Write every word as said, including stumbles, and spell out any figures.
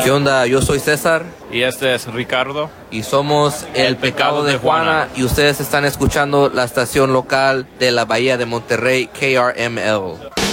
¿Qué onda? Yo soy César. Y este es Ricardo. Y somos El, El Pecado, Pecado de, de Juana, Juana. Y ustedes están escuchando la estación local de la Bahía de Monterrey, K R M L.